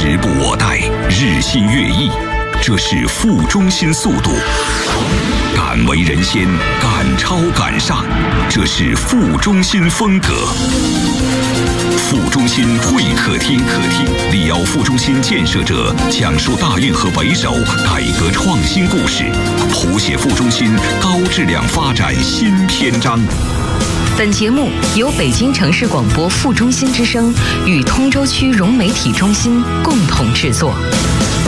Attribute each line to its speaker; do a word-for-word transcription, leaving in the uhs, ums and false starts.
Speaker 1: 时不我待，日新月异，这是副中心速度。敢为人先，敢超敢上，这是副中心风格。副中心会客厅，客厅力邀副中心建设者讲述大运河北首改革创新故事，谱写副中心高质量发展新篇章。
Speaker 2: 本节目由北京城市广播副中心之声与通州区融媒体中心共同制作。